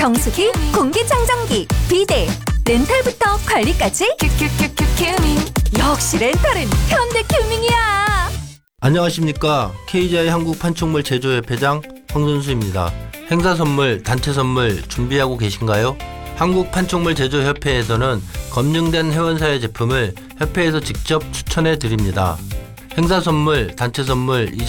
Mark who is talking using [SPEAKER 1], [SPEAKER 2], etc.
[SPEAKER 1] 정수기, 공기청정기, 비데, 렌탈부터 관리까지 큐큐큐큐 큐밍. 역시 렌탈은 현대큐밍이야.
[SPEAKER 2] 안녕하십니까. KGI 한국판촉물 제조협회장 황선수입니다. 행사 선물, 단체 선물 준비하고 계신가요? 한국판촉물 제조협회에서는 검증된 회원사의 제품을 협회에서 직접 추천해 드립니다. 행사 선물, 단체 선물